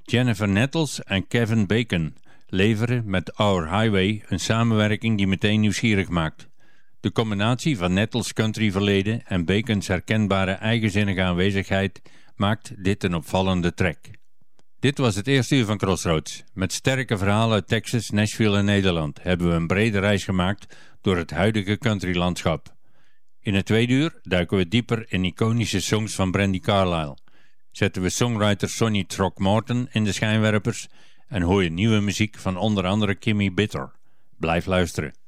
Jennifer Nettles en Kevin Bacon leveren met Our Highway een samenwerking die meteen nieuwsgierig maakt. De combinatie van Nettles' country verleden en Bacon's herkenbare eigenzinnige aanwezigheid maakt dit een opvallende track. Dit was het eerste uur van Crossroads. Met sterke verhalen uit Texas, Nashville en Nederland hebben we een brede reis gemaakt door het huidige countrylandschap. In het tweede uur duiken we dieper in iconische songs van Brandi Carlile. Zetten we songwriter Sonny Throckmorton in de schijnwerpers en hoor je nieuwe muziek van onder andere Kimmy Bitter. Blijf luisteren.